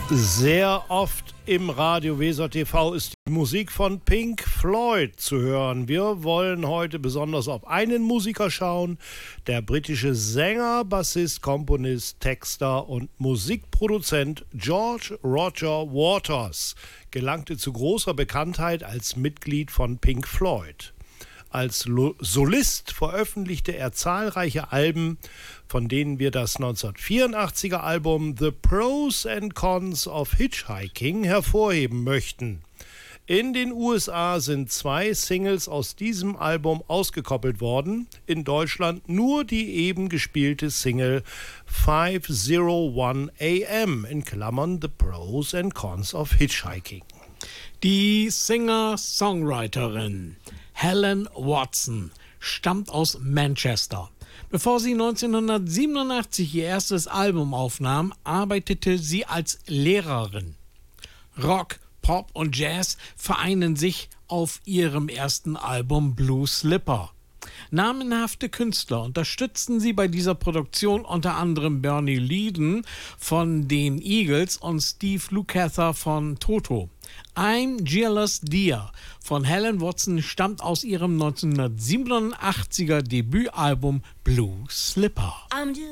Sehr oft im Radio Weser TV ist die Musik von Pink Floyd zu hören. Wir wollen heute besonders auf einen Musiker schauen. Der britische Sänger, Bassist, Komponist, Texter und Musikproduzent George Roger Waters gelangte zu großer Bekanntheit als Mitglied von Pink Floyd. Als Solist veröffentlichte er zahlreiche Alben, von denen wir das 1984er Album The Pros and Cons of Hitchhiking hervorheben möchten. In den USA sind 2 Singles aus diesem Album ausgekoppelt worden, in Deutschland nur die eben gespielte Single 501 AM, in Klammern The Pros and Cons of Hitchhiking. Die Singer-Songwriterin Helen Watson stammt aus Manchester. Bevor sie 1987 ihr erstes Album aufnahm, arbeitete sie als Lehrerin. Rock, Pop und Jazz vereinen sich auf ihrem ersten Album Blue Slipper. Namenhafte Künstler unterstützten sie bei dieser Produktion, unter anderem Bernie Leadon von den Eagles und Steve Lukather von Toto. I'm Jealous Dear von Helen Watson stammt aus ihrem 1987er Debütalbum Blue Slipper.